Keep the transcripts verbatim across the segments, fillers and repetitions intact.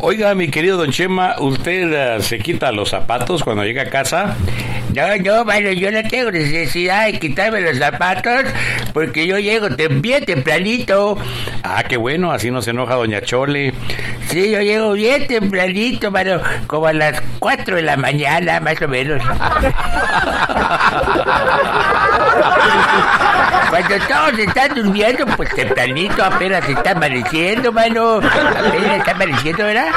Oiga, mi querido don Chema, ¿usted uh, se quita los zapatos cuando llega a casa? No, no, mano, yo no tengo necesidad de quitarme los zapatos porque yo llego tem- bien tempranito. Ah, qué bueno, así no se enoja doña Chole. Sí, yo llego bien tempranito, mano, como a las cuatro de la mañana, más o menos. Cuando todos están durmiendo, pues tempranito, apenas está amaneciendo, mano. Apenas está amaneciendo, ¿verdad?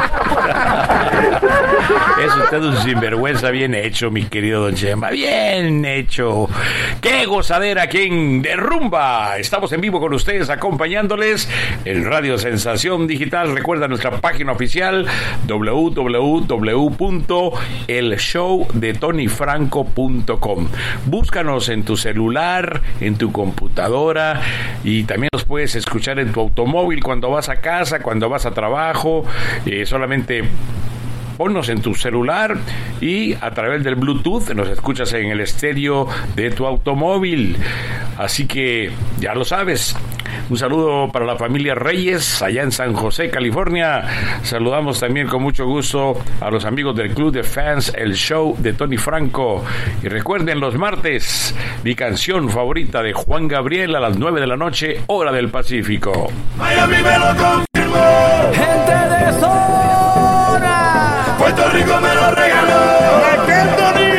Es usted un sinvergüenza bien hecho, mi querido don Chema. Bien hecho. ¡Qué gozadera aquí en Derrumba! Estamos en vivo con ustedes, acompañándoles en Radio Sensación Digital. Recuerda nuestra página oficial doble u doble u doble u punto el show de tony franco punto com. Búscanos en tu celular, en tu computadora, y también nos puedes escuchar en tu automóvil cuando vas a casa, cuando vas a trabajo. Eh, solamente ponnos en tu celular y a través del Bluetooth nos escuchas en el estéreo de tu automóvil. Así que ya lo sabes. Un saludo para la familia Reyes allá en San José, California. Saludamos también con mucho gusto a los amigos del Club de Fans El Show de Tony Franco. Y recuerden, los martes, mi canción favorita de Juan Gabriel a las nueve de la noche, hora del Pacífico. Miami me lo confirmó. Gente de zona. Puerto Rico me lo regaló.